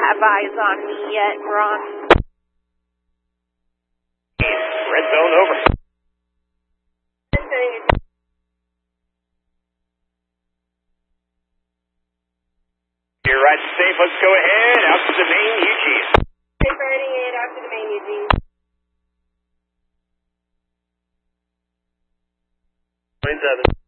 have eyes on me yet, Ron. Red zone over. You're right, safe. Let's go ahead. Out to the main Eugene. Safe riding 8 out to the main Eugene. 27.